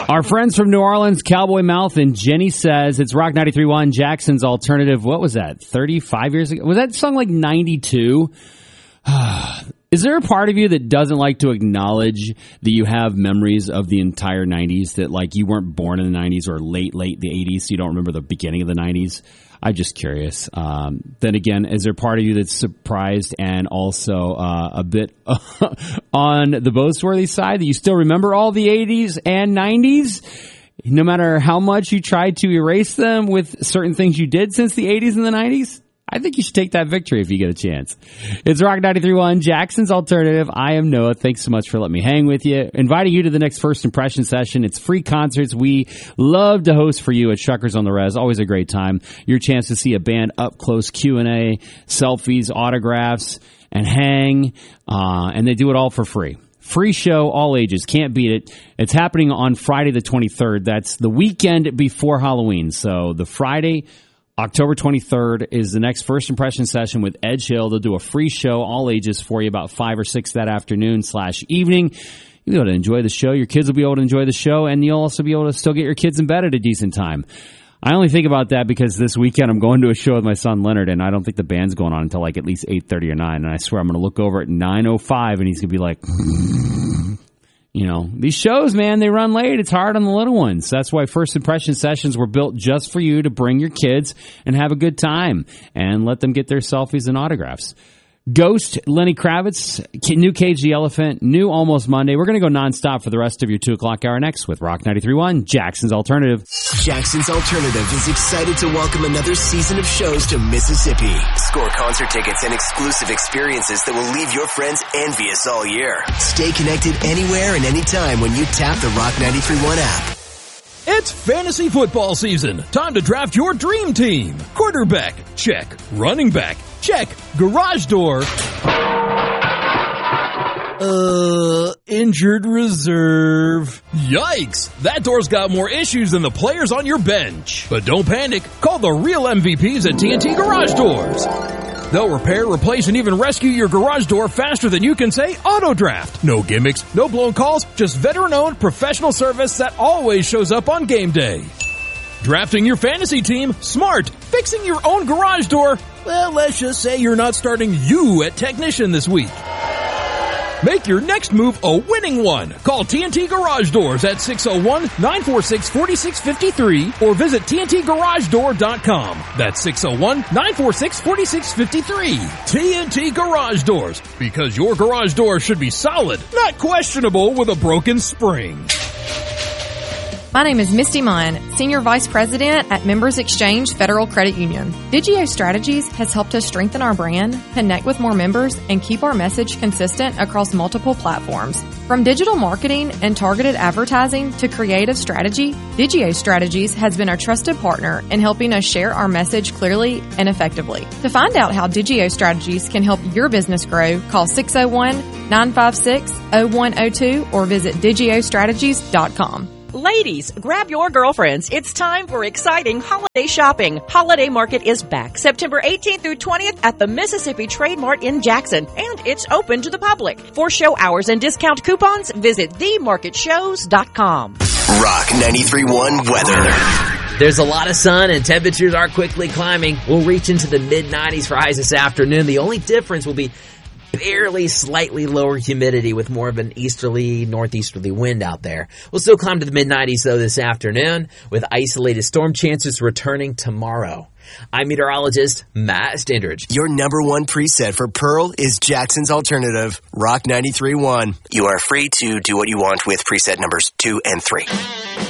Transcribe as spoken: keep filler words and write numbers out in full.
Our friends from New Orleans, Cowboy Mouth, and Jenny says it's Rock ninety-three point one, Jackson's alternative. What was that, thirty-five years ago? Was that song like ninety-two? Is there a part of you that doesn't like to acknowledge that you have memories of the entire nineties, that like you weren't born in the nineties or late, late the eighties, so you don't remember the beginning of the nineties? I'm just curious. Um, then again, is there part of you that's surprised and also uh, a bit on the boastworthy side that you still remember all the eighties and nineties? No matter how much you tried to erase them with certain things you did since the eighties and the nineties? I think you should take that victory if you get a chance. It's Rock ninety-three point one, Jackson's Alternative. I am Noah. Thanks so much for letting me hang with you. Inviting you to the next First Impression session. It's free concerts we love to host for you at Shuckers on the Res. Always a great time. Your chance to see a band up close, Q and A, selfies, autographs, and hang. Uh, and they do it all for free. Free show, all ages. Can't beat it. It's happening on Friday the twenty-third. That's the weekend before Halloween. So the Friday, October twenty-third, is the next First Impression session with Edge Hill. They'll do a free show, all ages, for you about five or six that afternoon slash evening. You'll be able to enjoy the show. Your kids will be able to enjoy the show, and you'll also be able to still get your kids in bed at a decent time. I only think about that because this weekend I'm going to a show with my son Leonard, and I don't think the band's going on until like at least eight thirty or nine. And I swear I'm going to look over at nine oh five, and he's going to be like, you know, these shows, man, they run late. It's hard on the little ones. That's why First Impression sessions were built just for you to bring your kids and have a good time and let them get their selfies and autographs. Ghost, Lenny Kravitz, new Cage the Elephant, new Almost Monday. We're going to go nonstop for the rest of your two o'clock hour next with Rock ninety-three point one, Jackson's Alternative. Jackson's Alternative is excited to welcome another season of shows to Mississippi. Score concert tickets and exclusive experiences that will leave your friends envious all year. Stay connected anywhere and anytime when you tap the Rock ninety-three point one app. It's fantasy football season. Time to draft your dream team. Quarterback, check. Running back, check. Garage door. Uh, injured reserve. Yikes! That door's got more issues than the players on your bench. But don't panic. Call the real M V Ps at T N T Garage Doors. They'll repair, replace, and even rescue your garage door faster than you can say auto draft. No gimmicks, no blown calls, just veteran-owned professional service that always shows up on game day. Drafting your fantasy team, smart. Fixing your own garage door, well, let's just say you're not starting you at technician this week. Make your next move a winning one. Call T N T Garage Doors at six oh one, nine four six, four six five three or visit T N T garage door dot com. That's six oh one, nine four six, four six five three. T N T Garage Doors, because your garage door should be solid, not questionable with a broken spring. My name is Misty Munn, Senior Vice President at Members Exchange Federal Credit Union. Digio Strategies has helped us strengthen our brand, connect with more members, and keep our message consistent across multiple platforms. From digital marketing and targeted advertising to creative strategy, Digio Strategies has been a trusted partner in helping us share our message clearly and effectively. To find out how Digio Strategies can help your business grow, call six oh one, nine five six, oh one oh two or visit digio strategies dot com. Ladies, grab your girlfriends. It's time for exciting holiday shopping. Holiday Market is back September eighteenth through twentieth at the Mississippi Trade Mart in Jackson, and it's open to the public. For show hours and discount coupons, visit the market shows dot com. Rock ninety-three point one weather. There's a lot of sun and temperatures are quickly climbing. We'll reach into the mid nineties for highs this afternoon. The only difference will be barely slightly lower humidity with more of an easterly, northeasterly wind out there. We'll still climb to the mid nineties though this afternoon with isolated storm chances returning tomorrow. I'm meteorologist Matt Standridge. Your number one preset for Pearl is Jackson's Alternative, Rock ninety-three point one. You are free to do what you want with preset numbers two and three.